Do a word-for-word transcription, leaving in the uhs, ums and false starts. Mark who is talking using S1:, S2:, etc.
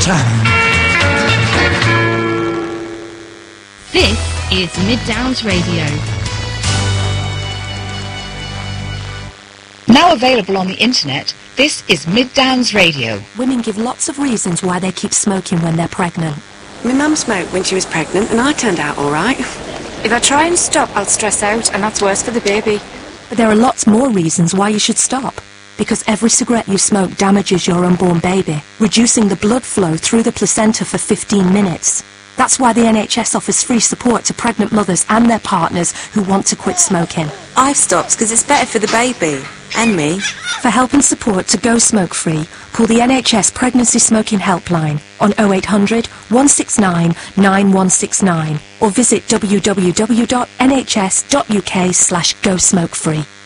S1: time.
S2: This is Mid Downs Radio.
S3: Now available on the internet, this is Mid Downs Radio.
S4: Women give lots of reasons why they keep smoking when they're pregnant.
S5: My mum smoked when she was pregnant and I turned out all right. If I try and stop, I'll stress out and that's worse for the baby.
S4: But there are lots more reasons why you should stop. Because every cigarette you smoke damages your unborn baby, reducing the blood flow through the placenta for fifteen minutes. That's why the N H S offers free support to pregnant mothers and their partners who want to quit smoking.
S5: I stopped because it's better for the baby. And me.
S4: For help and support to go smoke-free, call the N H S Pregnancy Smoking Helpline on oh eight hundred, one six nine, nine one six nine or visit w w w dot n h s dot u k slash go smoke free.